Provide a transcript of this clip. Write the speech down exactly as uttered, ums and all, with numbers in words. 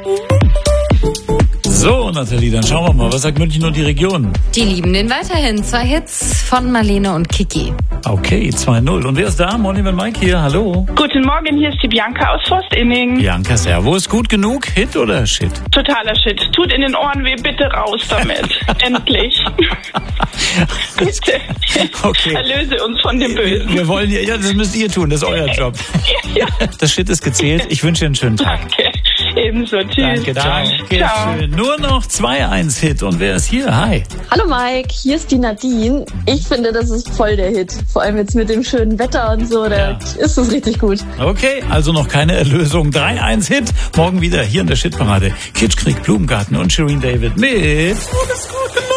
So, Nathalie, dann schauen wir mal. Was sagt München und die Region? Die lieben den weiterhin. Zwei Hits von Marlene und Kiki. Okay, zwei null. Und wer ist da? Morning mit Mike hier. Hallo. Guten Morgen, hier ist die Bianca aus Forstinning. Bianca, servus. Gut genug? Hit oder Shit? Totaler Shit. Tut in den Ohren weh, bitte raus damit. Endlich. Bitte. Okay. Erlöse uns von dem Bösen. Wir wollen ja, ja, das müsst ihr tun. Das ist euer Job. Ja. Das Shit ist gezählt. Ich wünsche dir einen schönen Tag. Danke. Ebenso. Tschüss. Danke, danke. Ciao. Schön. Nur noch zwei eins Hit. Und wer ist hier? Hi. Hallo Mike, hier ist die Nadine. Ich finde, das ist voll der Hit. Vor allem jetzt mit dem schönen Wetter und so, da Ja. ist es richtig gut. Okay, also noch keine Erlösung. drei eins Hit. Morgen wieder hier in der Shitparade. Kitschkrieg, Blumengarten und Shireen David mit